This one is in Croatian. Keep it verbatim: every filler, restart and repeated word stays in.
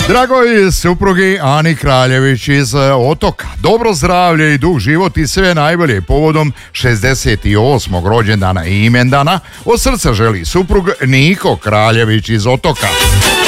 Dragoj suprugi Ani Kraljević iz Otoka, dobro zdravlje i dug život i sve najbolje povodom šezdeset osmog rođendana i imendana od srca želi suprug Niko Kraljević iz Otoka.